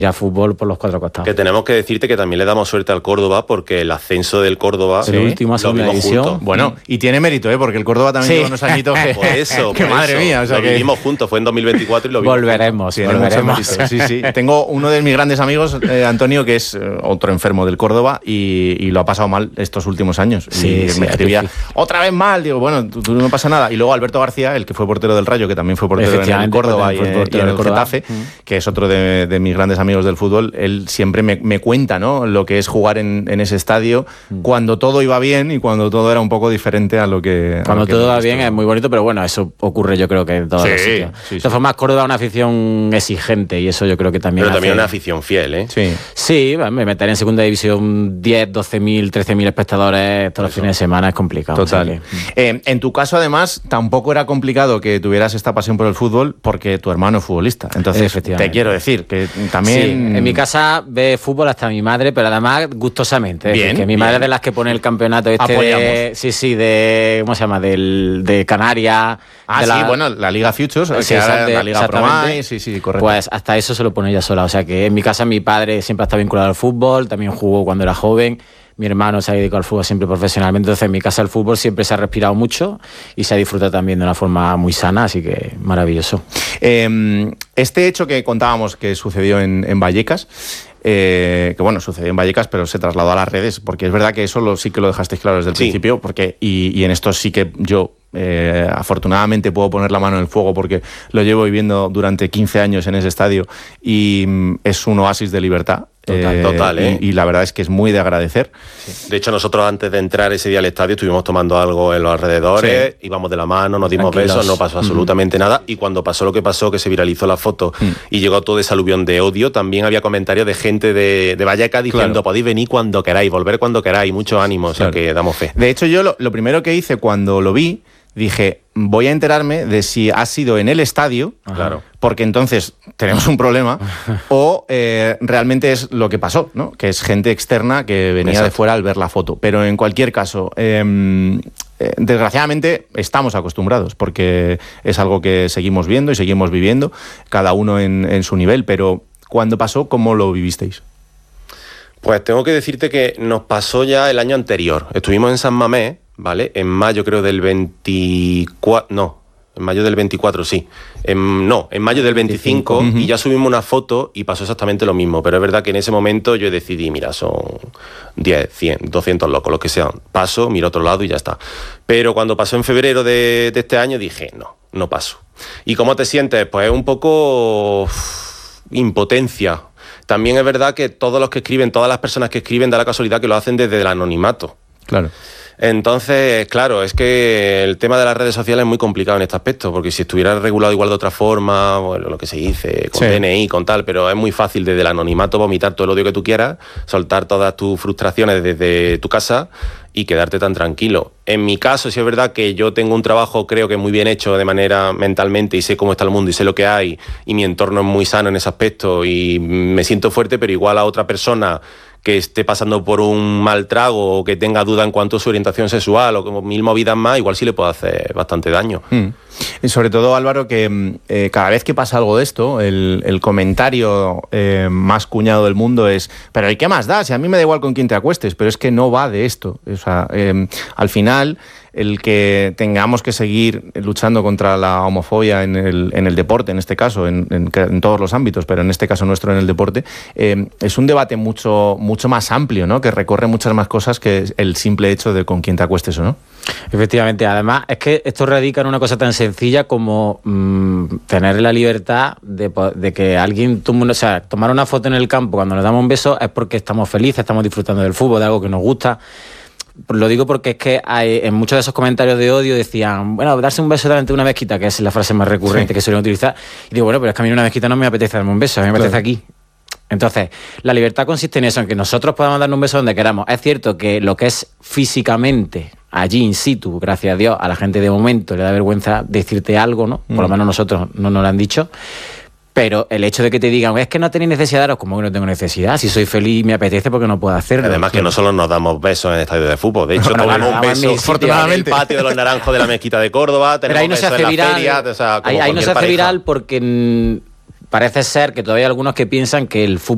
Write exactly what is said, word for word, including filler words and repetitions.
ya fútbol por los cuatro costados. Que tenemos que decirte que también le damos suerte al Córdoba porque el ascenso del Córdoba, el último lo vimos edición. juntos. Bueno, y tiene mérito, ¿eh? Porque el Córdoba también sí. lleva unos añitos que... Por eso, que por madre eso. mía. O sea lo que... vivimos juntos, fue en dos mil veinticuatro y lo vimos Volveremos, juntos. volveremos. Sí, sí. Tengo uno de mis grandes amigos, eh, Antonio, que es eh, otro enfermo del Córdoba y, y lo ha pasado mal estos últimos años. Sí, y sí, me escribía, sí. otra vez mal. Digo, bueno, tú, tú no pasa nada. Y luego Alberto García, el que fue portero del Rayo, que también fue portero en el Córdoba y, y en el Getafe, mm. que es otro de, de mis grandes amigos del fútbol, él siempre me, me cuenta, ¿no?, lo que es jugar en, en ese estadio mm. cuando todo iba bien y cuando todo era un poco diferente a lo que... Cuando lo que todo va bien es muy bonito, pero bueno, eso ocurre yo creo que en todos sí, los sitios. Sí, de todas formas, Córdoba es una afición exigente y eso yo creo que también Pero hace... también una afición fiel, ¿eh? Sí, sí, me meter en segunda división diez, doce mil, trece mil espectadores todos los fines de semana es complicado. Total. O sea que... eh, en tu caso, además, tampoco era complicado que tuvieras esta pasión por el fútbol porque tu hermano es futbolista. Entonces, te quiero decir que también... Sí, en mi casa ve fútbol hasta mi madre, pero además gustosamente. Es bien, decir, que mi bien. madre es de las que pone el campeonato este de, sí, sí, de ¿cómo se llama? Del, de Canarias. Ah, de sí, la, bueno, la Liga Futures, sí, que ahora de, la Liga Promay, sí, sí, correcto. Pues hasta eso se lo pone ella sola. O sea que en mi casa mi padre siempre ha estado vinculado al fútbol, también jugó cuando era joven. Mi hermano se ha dedicado al fútbol siempre profesionalmente, entonces en mi casa el fútbol siempre se ha respirado mucho y se ha disfrutado también de una forma muy sana, así que maravilloso. Eh, este hecho que contábamos que sucedió en, en Vallecas, eh, que bueno, sucedió en Vallecas, pero se trasladó a las redes, porque es verdad que eso lo, sí que lo dejasteis claro desde el sí. principio, porque y, y en esto sí que yo... Eh, afortunadamente puedo poner la mano en el fuego porque lo llevo viviendo durante quince años en ese estadio y mm, es un oasis de libertad. Total, eh, total, ¿eh? Y, y la verdad es que es muy de agradecer. Sí. De hecho, nosotros antes de entrar ese día al estadio estuvimos tomando algo en los alrededores, sí. íbamos de la mano, nos dimos Tranquilos. besos, no pasó absolutamente mm. nada. Y cuando pasó lo que pasó, que se viralizó la foto mm. y llegó todo ese aluvión de odio, también había comentarios de gente de, de Vallecas diciendo, claro. podéis venir cuando queráis, volver cuando queráis, mucho ánimo, o sea claro. que damos fe. De hecho, yo lo, lo primero que hice cuando lo vi, dije, voy a enterarme de si ha sido en el estadio, claro, porque entonces tenemos un problema, o eh, realmente es lo que pasó, ¿no? Que es gente externa que venía Exacto. de fuera al ver la foto. Pero en cualquier caso, eh, eh, desgraciadamente estamos acostumbrados, porque es algo que seguimos viendo y seguimos viviendo, cada uno en, en su nivel, pero cuando pasó, ¿cómo lo vivisteis? Pues tengo que decirte que nos pasó ya el año anterior. Estuvimos en San Mamés, ¿vale? En mayo creo del veinticuatro... No, en mayo del veinticuatro, sí. En, no, en mayo del veinticinco, uh-huh. y ya subimos una foto y pasó exactamente lo mismo. Pero es verdad que en ese momento yo decidí, mira, son diez, cien, doscientos locos, los que sean. Paso, miro a otro lado y ya está. Pero cuando pasó en febrero de, de este año dije, no, no paso. ¿Y cómo te sientes? Pues un poco uff, impotencia. También es verdad que todos los que escriben, todas las personas que escriben, da la casualidad que lo hacen desde el anonimato. Claro. Entonces, claro, es que el tema de las redes sociales es muy complicado en este aspecto, porque si estuviera regulado igual de otra forma, bueno, lo que se dice, con sí. D N I, con tal, pero es muy fácil desde el anonimato vomitar todo el odio que tú quieras, soltar todas tus frustraciones desde tu casa y quedarte tan tranquilo. En mi caso, sí es verdad que yo tengo un trabajo, creo que muy bien hecho de manera mentalmente y sé cómo está el mundo y sé lo que hay y mi entorno es muy sano en ese aspecto y me siento fuerte, pero igual a otra persona que esté pasando por un mal trago o que tenga duda en cuanto a su orientación sexual o como mil movidas más, igual sí le puede hacer bastante daño. Mm. Y sobre todo, Álvaro, que eh, cada vez que pasa algo de esto, el, el comentario eh, más cuñado del mundo es, pero ¿y qué más da? Si a mí me da igual con quién te acuestes, pero es que no va de esto. O sea, eh, al final, el que tengamos que seguir luchando contra la homofobia en el, en el deporte, en este caso, en, en, en todos los ámbitos, pero en este caso nuestro en el deporte, eh, es un debate mucho, mucho más amplio, ¿no? Que recorre muchas más cosas que el simple hecho de con quién te acuestes o no. Efectivamente, además es que esto radica en una cosa tan sencilla como mmm, tener la libertad de, de que alguien tome, o sea, tomar una foto en el campo cuando nos damos un beso es porque estamos felices, estamos disfrutando del fútbol, de algo que nos gusta. Lo digo porque es que hay, en muchos de esos comentarios de odio decían, bueno, darse un beso delante de una mezquita, que es la frase más recurrente sí. que suelen utilizar, y digo, bueno, pero es que a mí en una mezquita no me apetece darme un beso, a mí me claro. apetece aquí. Entonces, la libertad consiste en eso, en que nosotros podamos darnos un beso donde queramos. Es cierto que lo que es físicamente, allí in situ, gracias a Dios, a la gente de momento le da vergüenza decirte algo, ¿no? Por mm. lo menos nosotros no nos lo han dicho. Pero el hecho de que te digan, es que no tenéis necesidad de daros, como que no tengo necesidad, si soy feliz y me apetece porque no puedo hacerlo. Además que no solo nos damos besos en el estadio de fútbol, de hecho no, nos damos un beso afortunadamente en el patio de los Naranjos de la Mezquita de Córdoba, tenemos pero ahí no besos se hace en viral, la feria, o sea, como ahí, ahí no se hace pareja. viral porque mmm, parece ser que todavía hay algunos que piensan que el fútbol